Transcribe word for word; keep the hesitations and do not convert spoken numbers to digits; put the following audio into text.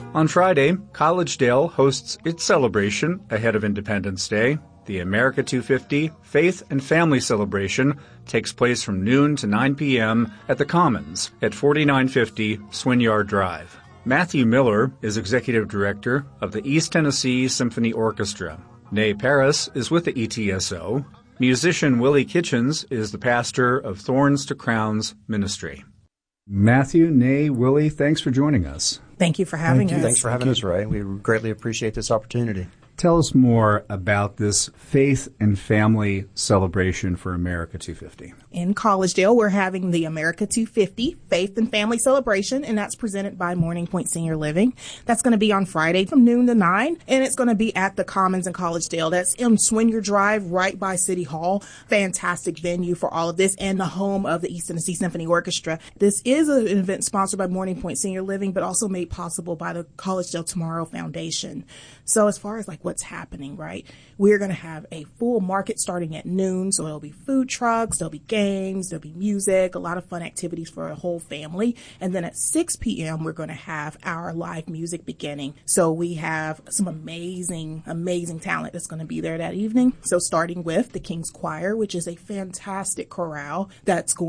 On Friday, Collegedale hosts its celebration ahead of Independence Day. The America two fifty Faith and Family Celebration takes place from noon to nine p.m. at the Commons at forty-nine fifty Swinyard Drive. Matthew Miller is Executive Director of the East Tennessee Symphony Orchestra. Nay Paris is with the E T S O. Musician Willie Kitchens is the pastor of Thorns to Crowns Ministry. Matthew, Nay, Willie, thanks for joining us. Thank you for having Thank us. You. Thanks for having us, Ray. We greatly appreciate this opportunity. Tell us more about this Faith and Family Celebration for America two fifty. In Collegedale, we're having the America two fifty Faith and Family Celebration, and that's presented by Morning Point Senior Living. That's going to be on Friday from noon to nine, and it's going to be at the Commons in Collegedale. That's in Swinyard Drive, right by City Hall. Fantastic venue for all of this, and the home of the East Tennessee Symphony Orchestra. This is an event sponsored by Morning Point Senior Living, but also made possible by the Collegedale Tomorrow Foundation. So as far as like what's happening, right, we're going to have a full market starting at noon. So there'll be food trucks, there'll be games, there'll be music, a lot of fun activities for a whole family. And then at six p.m., we're going to have our live music beginning. So we have some amazing, amazing talent that's going to be there that evening. So starting with the King's Choir, which is a fantastic chorale that's going